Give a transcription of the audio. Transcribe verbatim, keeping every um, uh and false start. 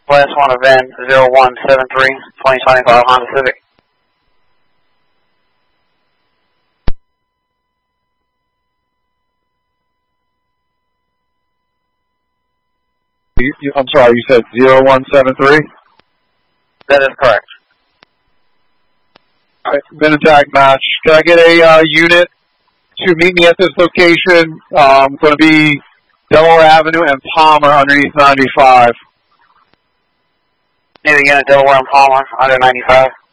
Class one event zero one seven three, twenty twenty-five Honda Civic. You, you, I'm sorry, you said zero one seven three? That is correct. All right, Minitag match. Can I get a uh, unit to meet me at this location? Um, going to be Delaware Avenue and Palmer underneath ninety-five. Need a unit Delaware and Palmer under ninety-five.